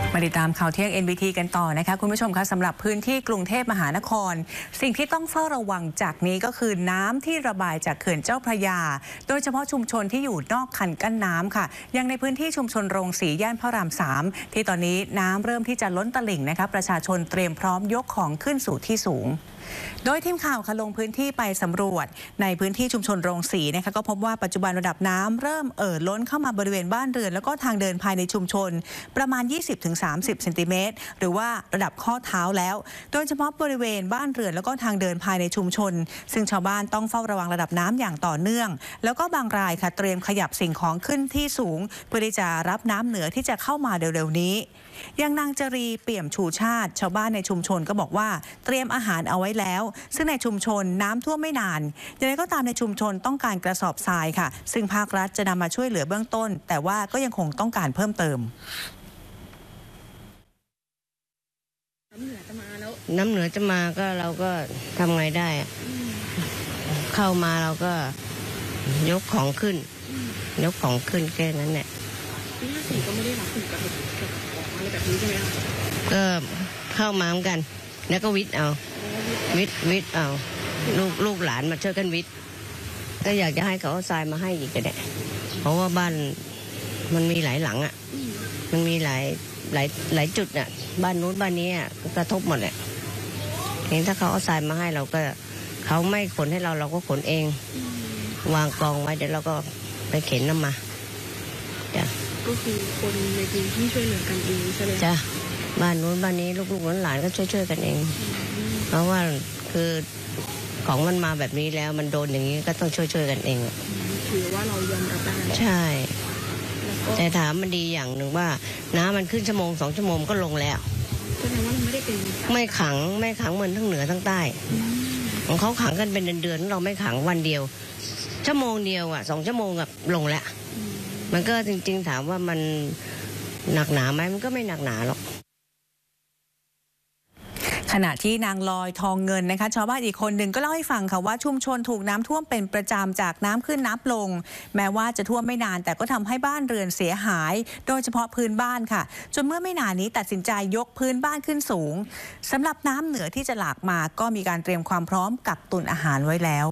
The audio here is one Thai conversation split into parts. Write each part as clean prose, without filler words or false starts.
มาติดตามข่าวเที่ยง NBT กันต่อนะคะคุณผู้ชมคะสำหรับพื้นที่กรุงเทพมหานครสิ่งที่ต้องเฝ้าระวังจากนี้ก็คือน้ำที่ระบายจากเขื่อนเจ้าพระยาโดยเฉพาะชุมชนที่อยู่นอกคันกั้นน้ำค่ะยังในพื้นที่ชุมชนโรงสีย่านพระราม 3ที่ตอนนี้น้ำเริ่มที่จะล้นตลิ่งนะคะประชาชนเตรียมพร้อมยกของขึ้นสู่ที่สูงโดยทีมข่าวค่ะลงพื้นที่ไปสำรวจในพื้นที่ชุมชนโรงสีนะคะก็พบว่าปัจจุบันระดับน้ำเริ่มล้นเข้ามาบริเวณบ้านเรือนแล้วก็ทางเดินภายในชุมชนประมาณ 20-30 เซนติเมตรหรือว่าระดับข้อเท้าแล้วโดยเฉพาะบริเวณบ้านเรือนแล้วก็ทางเดินภายในชุมชนซึ่งชาวบ้านต้องเฝ้าระวังระดับน้ำอย่างต่อเนื่องแล้วก็บางรายค่ะเตรียมขยับสิ่งของขึ้นที่สูงเพื่อที่จะรับน้ำเหนือที่จะเข้ามาเร็วๆนี้อย่างนางจรีเปี่ยมชูชาติชาวบ้านในชุมชนก็บอกว่าเตรียมอาหารเอาไว้แล้วซึ่งในชุมชนน้ำท่วมไม่นานอย่างไรก็ตามในชุมชนต้องการกระสอบทรายค่ะซึ่งภาครัฐจะนำมาช่วยเหลือเบื้องต้นแต่ว่าก็ยังคงต้องการเพิ่มเติมน้ำเหนือจะมาก็เราก็ทำไงได้เข้ามาเราก็ยกของขึ้นแค่นั้นแหละที่ก็ไม่ได้รับผลกระทบของอะไรแบบนี้ใช่ไหมคะก็เข้ามาเหมือนกันแล้วก็วิทย์เอาวิทย์เอาลูกหลานมาช่วยกันวิทย์ก็อยากจะให้เขาเอาทรายมาให้อีกก็ได้เพราะว่าบ้านมันมีหลายหลังอ่ะมันมีหลายจุดอ่ะบ้านนู้นบ้านนี้อ่ะกระทบหมดแหละเห็นถ้าเขาเอาทรายมาให้เราก็เขาไม่ขนให้เราก็ขนเองวางกองไว้เดี๋ยวเราก็ไปเข็นน้ำมาจ้ะก็คือคนในพื้นที่ช่วยเหลือกันเองใช่ไหมจ้ะบ้านนู้นบ้านนี้ลูกหลานก็ช่วยกันเองเพราะว่าคือของมันมาแบบนี้แล้วมันโดนอย่างนี้ก็ต้องช่วยกันเองถือว่าเรายอมรับได้ใช่แต่ถามมันดีอย่างหนึ่งว่าน้ำมันขึ้นชั่วโมง2 ชั่วโมงก็ลงแล้วแสดงว่ามันไม่ได้เป็นไม่ขังเหมือนทั้งเหนือทั้งใต้ของเขาขังกันเป็นเดือนเราไม่ขังวันเดียวชั่วโมงเดียว2 ชั่วโมงกับลงแล้วมันก็จริงๆถามว่ามันหนักหนาไหมมันก็ไม่หนักหนาหรอกขณะที่นางลอยทองเงินนะคะชาวบ้านอีกคนหนึ่งก็เล่าให้ฟังค่ะว่าชุมชนถูกน้ำท่วมเป็นประจำจากน้ำขึ้นน้ำลงแม้ว่าจะท่วมไม่นานแต่ก็ทำให้บ้านเรือนเสียหายโดยเฉพาะพื้นบ้านค่ะจนเมื่อไม่นานนี้ตัดสินใจยกพื้นบ้านขึ้นสูงสำหรับน้ำเหนือที่จะหลากมาก็มีการเตรียมความพร้อมกักตุนอาหารไว้แล้ว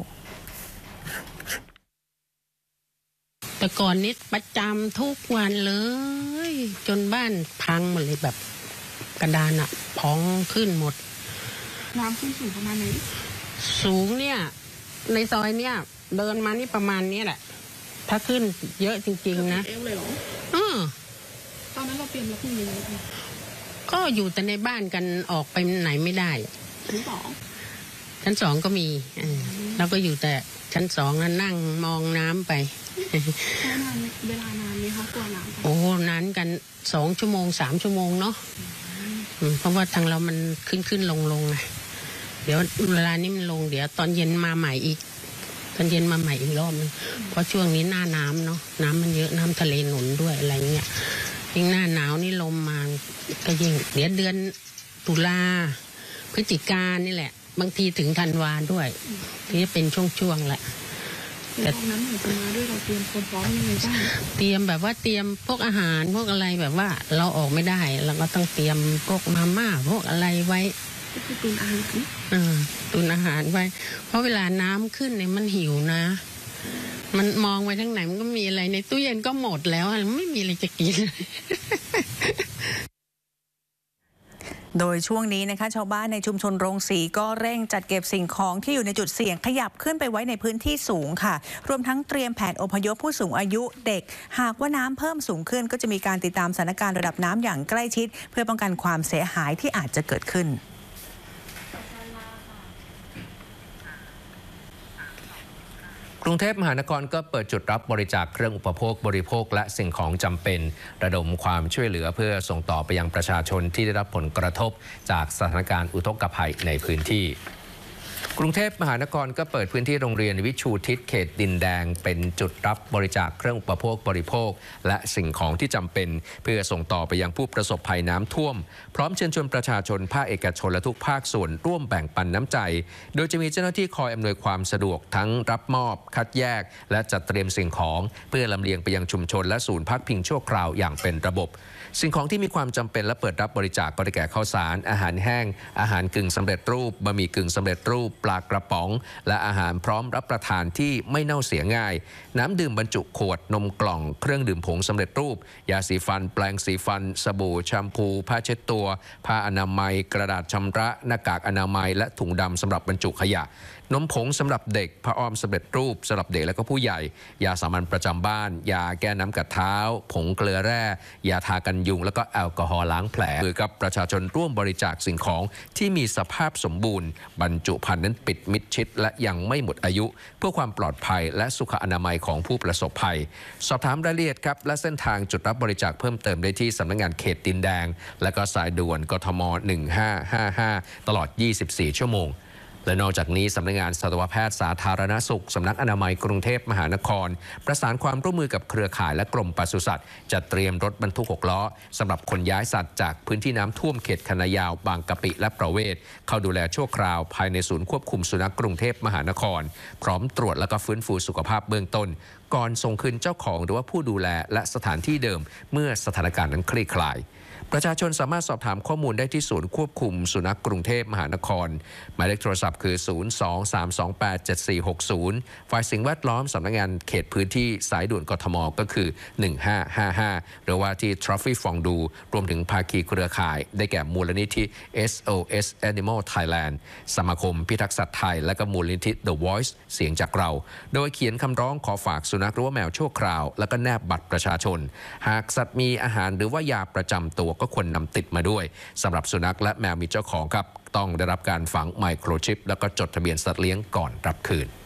แต่ก่อนนี้ประจำทุกวันเลยจนบ้านพังหมดเลยแบบกระดานพองขึ้นหมดน้ำขึ้นสูงประมาณไหนสูงเนี่ยในซอยเนี่ยเดินมานี่ประมาณนี้แหละถ้าขึ้นเยอะจริงๆนะเอวเลยเหรอตอนนั้นเราเตรียมรับมือยังไงก็อยู่แต่ในบ้านกันออกไปไหนไม่ได้ชั้น 2 ก็มีเราก็อยู่แต่ชั้น 2นั่งมองน้ำไปเวลานานไหมคะกลัวน้ำโอ้นานกัน2 ชั่วโมง3 ชั่วโมงเนาะเพราะว่าทางเรามันขึ้นลงไงเดี๋ยวเวลานี้มันลงเดี๋ยวตอนเย็นมาใหม่อีกรอบนึงเพราะช่วงนี้หน้าน้ำเนาะน้ำมันเยอะน้ำทะเลหนุนด้วยอะไรเงี้ยยิ่งหน้าหนาวนี่ลมมาก็ยิ่งเดี๋ยวเดือนตุลาพฤศจิกายนนี่แหละบางทีถึงธันวาด้วยที่จะเป็นช่วงแหละแต่น้ำเหนือจะมาด้วยเราเตรียมความพร้อมยังไงบ้างเตรียมแบบว่าเตรียมพวกอาหารพวกอะไรแบบว่าเราออกไม่ได้เราก็ต้องเตรียมพวกมาม่าพวกอะไรไว้ก็คือตุนอาหารตุนอาหารไว้เพราะเวลาน้ำขึ้นเนี่ยมันหิวนะมันมองไปทั้งไหนมันก็มีอะไรในตู้เย็นก็หมดแล้วไม่มีอะไรจะกินโดยช่วงนี้นะคะชาวบ้านในชุมชนโรงสีก็เร่งจัดเก็บสิ่งของที่อยู่ในจุดเสี่ยงขยับขึ้นไปไว้ในพื้นที่สูงค่ะรวมทั้งเตรียมแผนอพยพผู้สูงอายุเด็กหากว่าน้ำเพิ่มสูงขึ้นก็จะมีการติดตามสถานการณ์ระดับน้ำอย่างใกล้ชิดเพื่อป้องกันความเสียหายที่อาจจะเกิดขึ้นกรุงเทพมหานครก็เปิดจุดรับบริจาคเครื่องอุปโภคบริโภคและสิ่งของจำเป็นระดมความช่วยเหลือเพื่อส่งต่อไปยังประชาชนที่ได้รับผลกระทบจากสถานการณ์อุทกภัยในพื้นที่กรุงเทพมหานครก็เปิดพื้นที่โรงเรียนวิชูทิศเขตดินแดงเป็นจุดรับบริจาคเครื่องอุปโภคบริโภคและสิ่งของที่จำเป็นเพื่อส่งต่อไปยังผู้ประสบภัยน้ำท่วมพร้อมเชิญชวนประชาชนภาคเอกชนและทุกภาคส่วนร่วมแบ่งปันน้ำใจโดยจะมีเจ้าหน้าที่คอยอำนวยความสะดวกทั้งรับมอบคัดแยกและจัดเตรียมสิ่งของเพื่อลำเลียงไปยังชุมชนและศูนย์พักพิงชั่วคราวอย่างเป็นระบบสิ่งของที่มีความจำเป็นและเปิดรับบริจาคก็ได้แก่ข้าวสารอาหารแห้งอาหารกึ่งสำเร็จรูปบะหมี่กึ่งสำเร็จรูปปลากระป๋องและอาหารพร้อมรับประทานที่ไม่เน่าเสียง่ายน้ำดื่มบรรจุขวดนมกล่องเครื่องดื่มผงสำเร็จรูปยาสีฟันแปรงสีฟันสบู่แชมพูผ้าเช็ดตัวผ้าอนามัยกระดาษชำระหน้ากากอนามัยและถุงดำสำหรับบรรจุขยะนมผงสำหรับเด็กผ้าอ้อมสำเร็จรูปสำหรับเด็กและก็ผู้ใหญ่ยาสามัญประจำบ้านยาแก้น้ำกัดเท้าผงเกลือแร่ยาทากันยุงแล้วก็แอลกอฮอล์ล้างแผลโดยกับประชาชนร่วมบริจาคสิ่งของที่มีสภาพสมบูรณ์บรรจุภัณฑ์นั้นปิดมิดชิดและยังไม่หมดอายุเพื่อความปลอดภัยและสุขอนามัยของผู้ประสบภัยสอบถามรายละเอียดครับและเส้นทางจุดรับบริจาคเพิ่มเติมได้ที่สำนักงานเขตดินแดงและก็สายด่วนกทม1555ตลอด24ชั่วโมงและนอกจากนี้สำนักงานสัตวแพทย์สาธารณสุขสำนักอนามัยกรุงเทพมหานครประสานความร่วมมือกับเครือข่ายและกรมปศุสัตว์จัดเตรียมรถบรรทุก6ล้อสำหรับขนย้ายสัตว์จากพื้นที่น้ำท่วมเขตคณะยาวบางกะปิและประเวศเข้าดูแลชั่วคราวภายในศูนย์ควบคุมสุนัขกรุงเทพมหานครพร้อมตรวจและก็ฟื้นฟูสุขภาพเบื้องต้นก่อนส่งคืนเจ้าของหรือว่าผู้ดูแลและสถานที่เดิมเมื่อสถานการณ์นั้นคลี่คลายประชาชนสามารถสอบถามข้อมูลได้ที่ศูนย์ควบคุมสุนัขกรุงเทพมหานครหมายเลขโทรศัพท์คือ023287460ฝ่ายสิ่งแวดล้อมสำนักงานเขตพื้นที่สายด่วนกทมก็คือ1555หรือว่าที่ Trophy ฟองดูรวมถึงภาคีเครือข่ายได้แก่มูลนิธิ SOS Animal Thailand สมาคมพิทักษ์สัตว์ไทยและก็มูลนิธิ The Voice เสียงจากเราโดยเขียนคำร้องขอฝากสุนัขหรือว่าแมวชั่วคราวแล้วก็แนบบัตรประชาชนหากสัตว์มีอาหารหรือว่ายาประจำตัวก็ควรนำติดมาด้วยสำหรับสุนัขและแมวมีเจ้าของครับต้องได้รับการฝังไมโครชิปแล้วก็จดทะเบียนสัตว์เลี้ยงก่อนรับคืน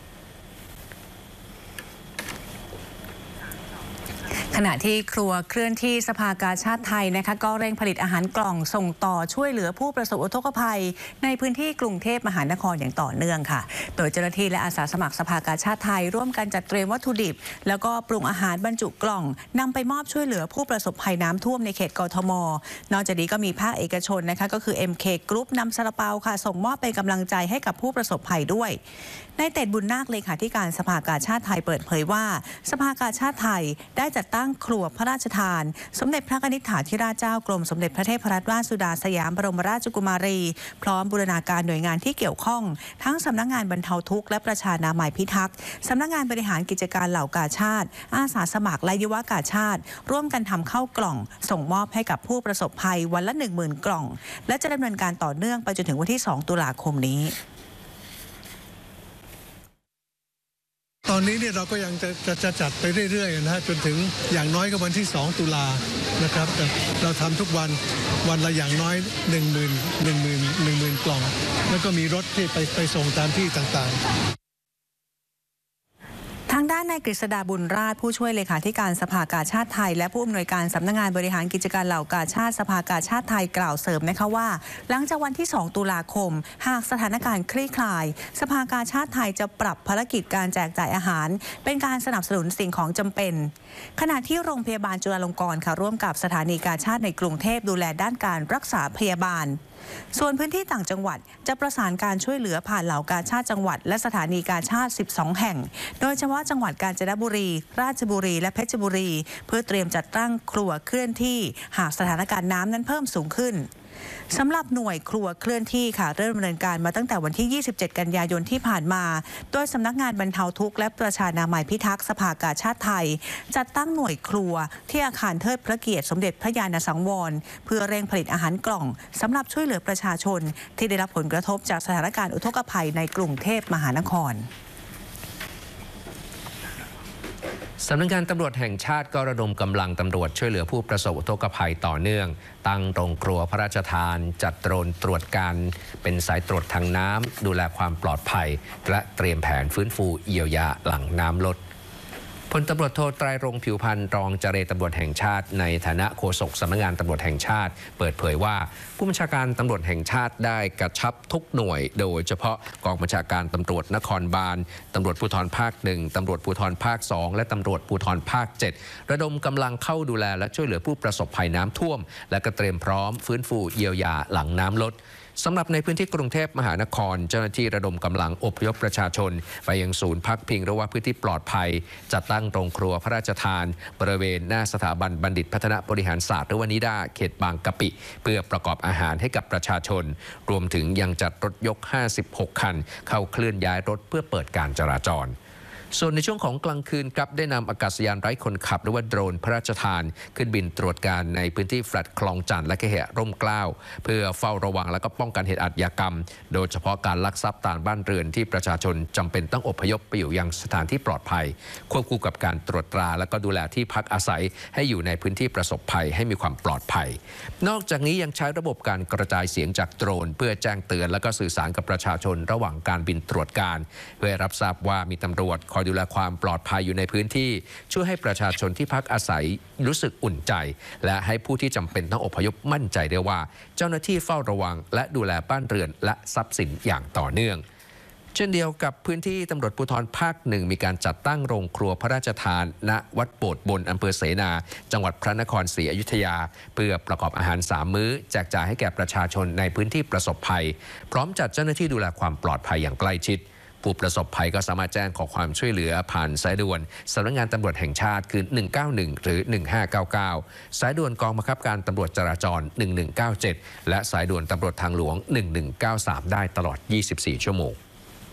ขณะที่ครัวเคลื่อนที่สภากาชาดไทยนะคะก็เร่งผลิตอาหารกล่องส่งต่อช่วยเหลือผู้ประสบอุทกภัยในพื้นที่กรุงเทพมหานครอย่างต่อเนื่องค่ะโดยเจ้าหน้าที่และอาสาสมัครสภากาชาดไทยร่วมกันจัดเตรียมวัตถุดิบแล้วก็ปรุงอาหารบรรจุกล่องนำไปมอบช่วยเหลือผู้ประสบภัยน้ำท่วมในเขตกทมนอกจากนี้ก็มีภาคเอกชนนะคะก็คือ MK Group นำซาลาเปาค่ะส่งมอบเป็นกำลังใจให้กับผู้ประสบภัยด้วยนายเต๋บุญนาคเลขาธิการสภากาชาดไทยเปิดเผยว่าสภากาชาดไทยได้จัดตั้งครัวพระราชทานสมเด็จพระนิธิถาธิราชเจ้ากรมสมเด็จพระเทพรัตนราชสุดาสยามบรมราชกุมารีพร้อมบูรณาการหน่วยงานที่เกี่ยวข้องทั้งสำนักงานบรรเทาทุกข์และประชานามัยพิทักษ์สำนักงานบริหารกิจการเหล่ากาชาดอาสาสมัครและยุวกาชาดร่วมกันทำเข้ากล่องส่งมอบให้กับผู้ประสบภัยวันละ 10,000 กล่องและจะดำเนินการต่อเนื่องไปจนถึงวันที่2ตุลาคมนี้ตอนนี้เนี่ยเราก็ยังจะจัดไปเรื่อยๆนะฮะจนถึงอย่างน้อยก็วันที่2ตุลานะครับเราทำทุกวันละอย่างน้อย10,000 กล่องแล้วก็มีรถที่ไปส่งตามที่ต่างๆทางด้านนายกฤษดาบุญราชผู้ช่วยเลขาธิการสภากาชาดไทยและผู้อำนวยการสำนักงานบริหารกิจการเหล่ากาชาดสภากาชาดไทยกล่าวเสริมนะคะว่าหลังจากวันที่2ตุลาคมหากสถานการณ์คลี่คลายสภากาชาดไทยจะปรับภารกิจการแจกจ่ายอาหารเป็นการสนับสนุนสิ่งของจำเป็นขณะที่โรงพยาบาลจุฬาลงกรณ์ค่ะร่วมกับสถานีกาชาดในกรุงเทพดูแลด้านการรักษาพยาบาลส่วนพื้นที่ต่างจังหวัดจะประสานการช่วยเหลือผ่านเหล่ากาชาดจังหวัดและสถานีกาชาด12แห่งโดยเฉพาะจังหวัดกาญจนบุรีราชบุรีและเพชรบุรีเพื่อเตรียมจัดตั้งครัวเคลื่อนที่หากสถานการณ์น้ำนั้นเพิ่มสูงขึ้นสำหรับหน่วยครัวเคลื่อนที่ค่ะเริ่มดำเนินการมาตั้งแต่วันที่27กันยายนที่ผ่านมาโดยสำนักงานบรรเทาทุกข์และประชานามัยพิทักษ์สภากาชาดไทยจัดตั้งหน่วยครัวที่อาคารเทิดพระเกียรติสมเด็จพระญาณสังวรเพื่อเร่งผลิตอาหารกล่องสำหรับช่วยเหลือประชาชนที่ได้รับผลกระทบจากสถานการณ์อุทกภัยในกรุงเทพมหานครสำนักงานตำรวจแห่งชาติก็ระดมกำลังตำรวจช่วยเหลือผู้ประสบอุทกภัยต่อเนื่องตั้งโรงครัวพระราชทานจัดโดรนตรวจการเป็นสายตรวจทางน้ำดูแลความปลอดภัยและเตรียมแผนฟื้นฟูเยียวยาหลังน้ำลดพลตำรวจโทไตรรงค์ผิวพรรณรองเจรตำรวจแห่งชาติในฐานะโฆษกสำนักงานตำรวจแห่งชาติเปิดเผยว่าผู้บัญชาการตำรวจแห่งชาติได้กระชับทุกหน่วยโดยเฉพาะกองบัญชาการตำรวจนครบาลตำรวจภูธรภาค 1ตำรวจภูธรภาค 2และตำรวจภูธรภาค 7ระดมกำลังเข้าดูแลและช่วยเหลือผู้ประสบภัยน้ำท่วมและก็เตรียมพร้อมฟื้นฟูเยียวยาหลังน้ำลดสำหรับในพื้นที่กรุงเทพมหานครเจ้าหน้าที่ระดมกำลังอพยพประชาชนไปยังศูนย์พักพิงหรือว่าพื้นที่ปลอดภัยจัดตั้งโรงครัวพระราชทานบริเวณหน้าสถาบันบัณฑิตพัฒนบริหารศาสตร์หรือว่านิด้าเขตบางกะปิเพื่อประกอบอาหารให้กับประชาชนรวมถึงยังจัดรถยก56คันเข้าเคลื่อนย้ายรถเพื่อเปิดการจราจรส่วนในช่วงของกลางคืนครับได้นำอากาศยานไร้คนขับหรือว่าโดรนพระราชทานขึ้นบินตรวจการในพื้นที่แฟลตคลองจันทร์และเคหะร่มเกล้าเพื่อเฝ้าระวังและก็ป้องกันเหตุอาชญากรรมโดยเฉพาะการลักทรัพย์ตามบ้านเรือนที่ประชาชนจำเป็นต้องอพยพไปอยู่ยังสถานที่ปลอดภัยควบคู่กับการตรวจตราและก็ดูแลที่พักอาศัยให้อยู่ในพื้นที่ประสบภัยให้มีความปลอดภัยนอกจากนี้ยังใช้ระบบการกระจายเสียงจากโดรนเพื่อแจ้งเตือนและก็สื่อสารกับประชาชนระหว่างการบินตรวจการเพื่อรับทราบว่ามีตำรวจคอยดูแลความปลอดภัยอยู่ในพื้นที่ช่วยให้ประชาชนที่พักอาศัยรู้สึกอุ่นใจและให้ผู้ที่จำเป็นต้องอพยพมั่นใจได้ว่าเจ้าหน้าที่เฝ้าระวังและดูแลบ้านเรือนและทรัพย์สินอย่างต่อเนื่องเช่นเดียวกับพื้นที่ตำรวจภูธรภาค 1มีการจัดตั้งโรงครัวพระราชทานณวัดโบสถ์บนอำเภอเสนาจังหวัดพระนครศรีอยุธยาเพื่อประกอบอาหาร3มื้อแจกจ่ายให้แก่ประชาชนในพื้นที่ประสบภัยพร้อมจัดเจ้าหน้าที่ดูแลความปลอดภัยอย่างใกล้ชิดผู้ประสบภัยก็สามารถแจ้งขอความช่วยเหลือผ่านสายด่วนสำนักงานตำรวจแห่งชาติคือ191หรือ1599สายด่วนกองบังคับการตำรวจจราจร1197และสายด่วนตำรวจทางหลวง1193ได้ตลอด24ชั่วโมง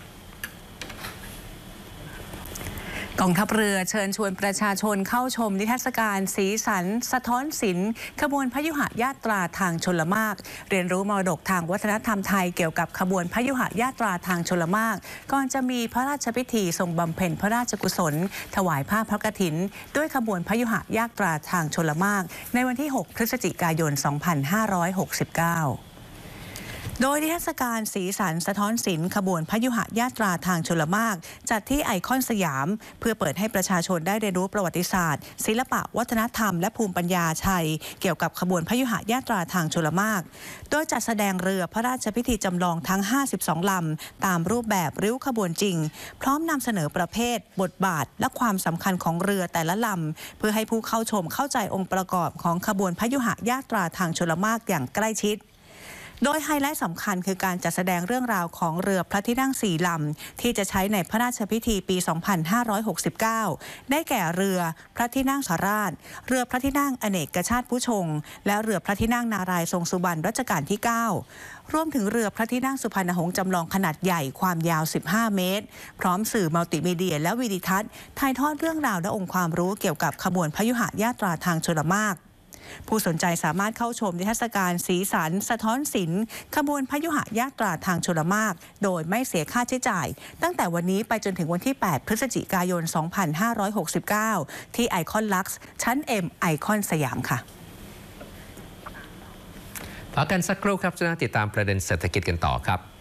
กองทัพเรือเชิญชวนประชาชนเข้าชมนิทรรศการสีสันสะท้อนศิลป์ขบวนพยุหญาตราทางชลมารเรียนรู้มรดกทางวัฒนธรรมไทยเกี่ยวกับขบวนพยุหญาตราทางชลมารก่อนจะมีพระราชพิธีทรงบำเพ็ญพระราชกุศลถวายผ้าพระกฐินด้วยขบวนพยุหญาตราทางชลมารในวันที่ 6 พฤศจิกายน 2569โดยนิทรรศการสีสันสะท้อนศิลป์ขบวนพยุหญาตราทางชลมารจัดที่ไอคอนสยามเพื่อเปิดให้ประชาชนได้เรียนรู้ประวัติศาสตร์ศิลปะวัฒนธรรมและภูมิปัญญาไทยเกี่ยวกับขบวนพยุหญาตราทางชลมารโดยจัดแสดงเรือพระราชพิธีจำลองทั้ง52ลำตามรูปแบบริ้วขบวนจริงพร้อมนำเสนอประเภทบทบาทและความสำคัญของเรือแต่ละลำเพื่อให้ผู้เข้าชมเข้าใจองค์ประกอบของขบวนพยุหญาตราทางชลมารอย่างใกล้ชิดโดยไฮไลท์สำคัญคือการจัดแสดงเรื่องราวของเรือพระที่นั่ง4ลำที่จะใช้ในพระราชพิธีปี 2569 ได้แก่เรือพระที่นั่งสาราชเรือพระที่นั่งอเนกชาติผู้ชงและเรือพระที่นั่งนารายณ์ทรงสุบรรณรัชกาลที่ 9 รวมถึงเรือพระที่นั่งสุพรรณหงส์จำลองขนาดใหญ่ความยาว 15 เมตรพร้อมสื่อมัลติมีเดียและวิดีทัศน์ถ่ายทอดเรื่องราวและองค์ความรู้เกี่ยวกับขบวนพยุหญาตราทางชลมารผู้สนใจสามารถเข้าชมนิทรรศการสีสันสะท้อนศิลป์ขบวนพยุหญาตราทางชลมารโดยไม่เสียค่าใช้จ่ายตั้งแต่วันนี้ไปจนถึงวันที่ 8 พฤศจิกายน 2569 ที่ไอคอนลักซ์ชั้น M ไอคอนสยามค่ะพักกันสักครู่ครับจะติดตามประเด็นเศรษฐกิจกันต่อครับ